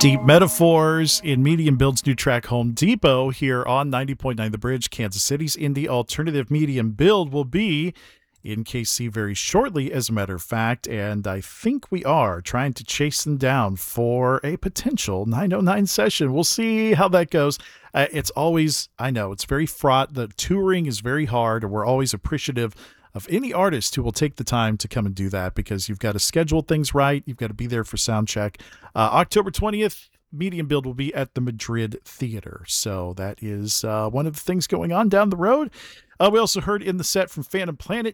Deep Metaphors in Medium Build's new track Home Depot here on 90.9 The Bridge, Kansas City's indie alternative Medium Build will be in KC very shortly, as a matter of fact, and I think we are trying to chase them down for a potential 909 session. We'll see how that goes. It's always, I know, it's very fraught. The touring is very hard, and we're always appreciative of any artist who will take the time to come and do that, because you've got to schedule things right. You've got to be there for sound check. October 20th, Medium Build will be at the Madrid Theater. So that is one of the things going on down the road. We also heard in the set from Phantom Planet,